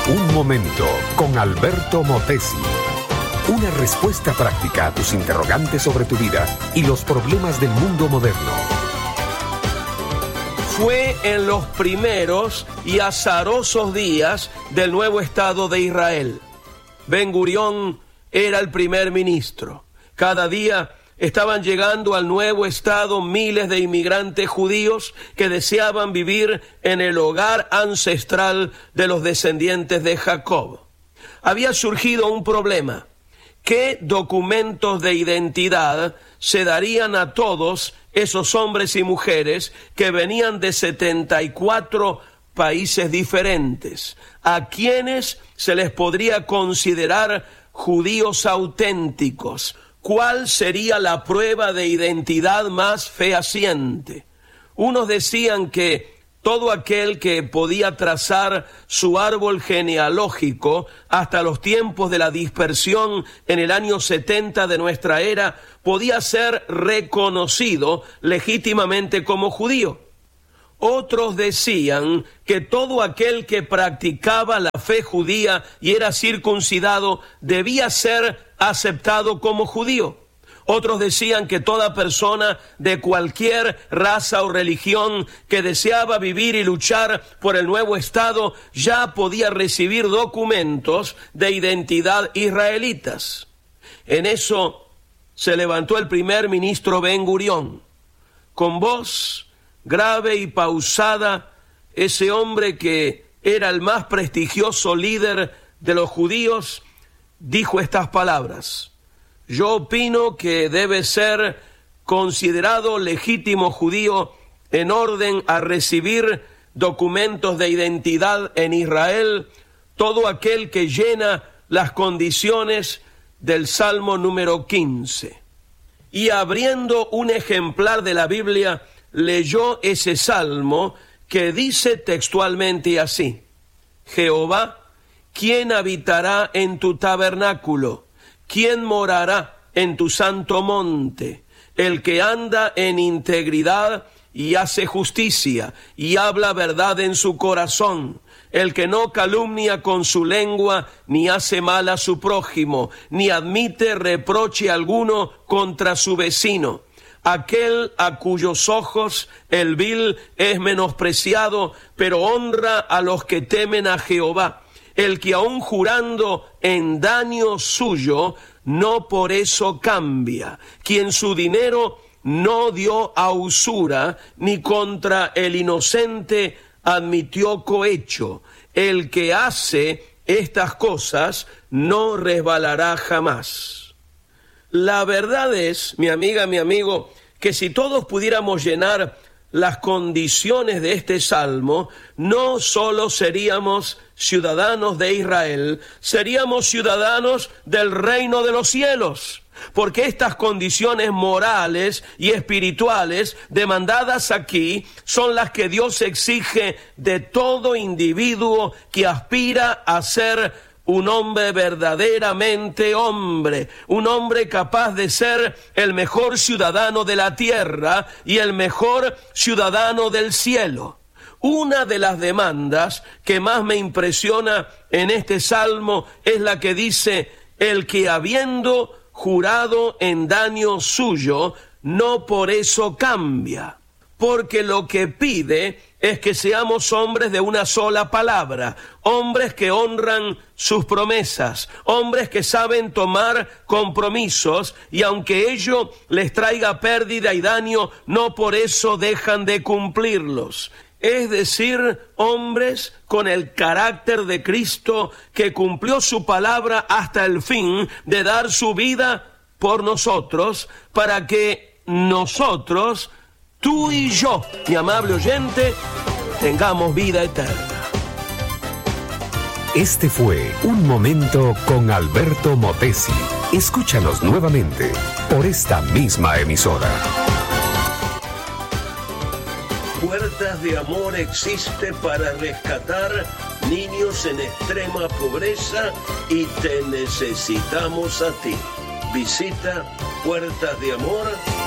Un momento con Alberto Motesi. Una respuesta práctica a tus interrogantes sobre tu vida y los problemas del mundo moderno. Fue en los primeros y azarosos días del nuevo Estado de Israel. Ben Gurión era el primer ministro. Cada día estaban llegando al nuevo Estado miles de inmigrantes judíos que deseaban vivir en el hogar ancestral de los descendientes de Jacob. Había surgido un problema. ¿Qué documentos de identidad se darían a todos esos hombres y mujeres que venían de 74 países diferentes? ¿A quiénes se les podría considerar judíos auténticos? ¿Cuál sería la prueba de identidad más fehaciente? Unos decían que todo aquel que podía trazar su árbol genealógico hasta los tiempos de la dispersión en el año 70 de nuestra era podía ser reconocido legítimamente como judío. Otros decían que todo aquel que practicaba la fe judía y era circuncidado debía ser aceptado como judío. Otros decían que toda persona de cualquier raza o religión que deseaba vivir y luchar por el nuevo Estado ya podía recibir documentos de identidad israelitas. En eso se levantó el primer ministro Ben Gurión. Con voz grave y pausada, ese hombre que era el más prestigioso líder de los judíos dijo estas palabras: yo opino que debe ser considerado legítimo judío en orden a recibir documentos de identidad en Israel todo aquel que llena las condiciones del Salmo número 15. Y abriendo un ejemplar de la Biblia, leyó ese salmo que dice textualmente así: Jehová, ¿quién habitará en tu tabernáculo? ¿Quién morará en tu santo monte? El que anda en integridad y hace justicia y habla verdad en su corazón, el que no calumnia con su lengua, ni hace mal a su prójimo, ni admite reproche alguno contra su vecino. Aquel a cuyos ojos el vil es menospreciado, pero honra a los que temen a Jehová. El que aun jurando en daño suyo, no por eso cambia. Quien su dinero no dio a usura, ni contra el inocente admitió cohecho. El que hace estas cosas no resbalará jamás. La verdad es, mi amiga, mi amigo, que si todos pudiéramos llenar las condiciones de este salmo, no solo seríamos ciudadanos de Israel, seríamos ciudadanos del reino de los cielos, porque estas condiciones morales y espirituales demandadas aquí son las que Dios exige de todo individuo que aspira a ser un hombre verdaderamente hombre, un hombre capaz de ser el mejor ciudadano de la tierra y el mejor ciudadano del cielo. Una de las demandas que más me impresiona en este salmo es la que dice: el que habiendo jurado en daño suyo, no por eso cambia. Porque lo que pide es que seamos hombres de una sola palabra, hombres que honran sus promesas, hombres que saben tomar compromisos y aunque ello les traiga pérdida y daño, no por eso dejan de cumplirlos. Es decir, hombres con el carácter de Cristo que cumplió su palabra hasta el fin de dar su vida por nosotros para que nosotros, tú y yo, mi amable oyente, tengamos vida eterna. Este fue Un Momento con Alberto Motesi. Escúchanos nuevamente por esta misma emisora. Puertas de Amor existe para rescatar niños en extrema pobreza y te necesitamos a ti. Visita Puertas de Amor.